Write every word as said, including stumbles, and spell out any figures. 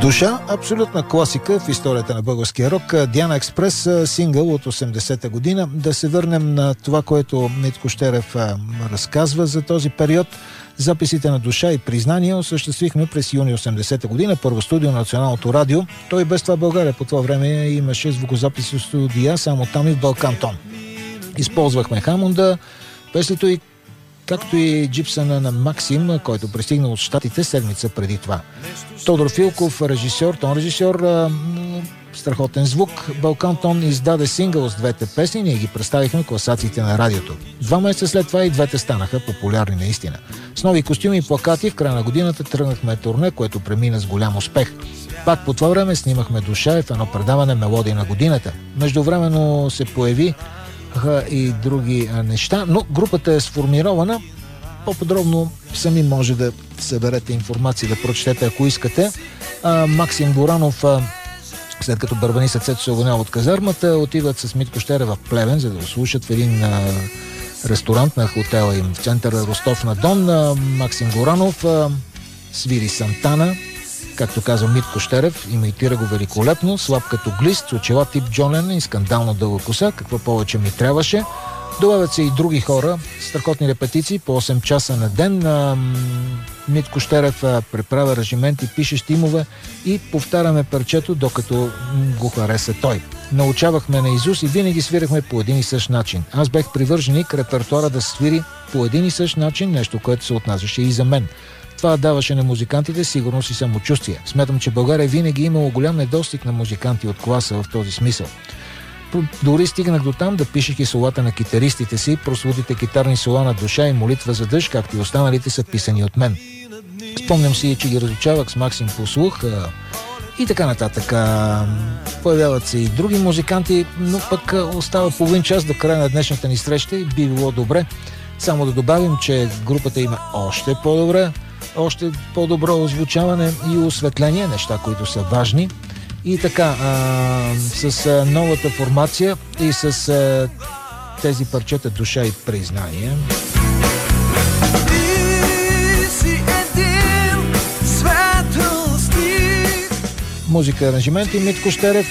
Душа, абсолютна класика в историята на българския рок. Диана Експрес, сингъл от осемдесета година. Да се върнем на това, което Митко Щерев разказва за този период. Записите на Душа и признания осъществихме през юни осемдесета година, първо студио на Националното радио. Той без това България по това време имаше звукозаписи в студия, само там и в Балкантон. Използвахме Хамонда, песлито и както и джипсъна на Максим, който пристигна от Щатите седмица преди това. Тодор Филков, режисьор, тон режисьор, страхотен звук. Балкантон издаде сингъл с двете песни, ние ги представихме в класациите на радиото. Два месеца след това и двете станаха популярни наистина. С нови костюми и плакати в края на годината тръгнахме турне, което премина с голям успех. Пак по това време снимахме Душа в едно предаване Мелодии на годината. Междувременно се появи и други неща, но групата е сформирована. По-подробно сами може да съберете информация, да прочетете, ако искате. А, Максим Горанов, а, след като Бърбани Цецо се уволнява от казармата, отиват с Митко Щерев в Плевен, за да го слушат в един а, ресторант на хотела им в центъра Ростов на Дон. А, Максим Горанов а, свири Сантана, както казва Митко Щерев, имитира го великолепно, слаб като глист, с очила тип Джон Ленън и скандално дълга коса, какво повече ми трябваше. Добавят се и други хора, страхотни репетиции по осем часа на ден. Митко Щерев преправя режименти, пише щимове и повтаряме парчето, докато го хареса той. Научавахме наизуст и винаги свирахме по един и същ начин. Аз бех привърженик репертуара да свири по един и същ начин, нещо, което се отнасяше и за мен. Това даваше на музикантите сигурност и самочувствие. Смятам, че България винаги е имало голям недостиг на музиканти от класа в този смисъл. Дори стигнах до там да пишех и солата на китаристите си, прословутите китарни сола на Душа и Молитва за дъжд, както и останалите са писани от мен. Спомням си, че ги разучавах с Максим по слух и така нататък. Появяват се и други музиканти, но пък остава половин час до края на днешната ни среща и би било добре само да добавим, че групата има още по-добре, още по-добро озвучаване и осветление, неща, които са важни. И така, а, с а, новата формация и с а, тези парчета Душа и признание. Музика, аранжименти Митко Щерев,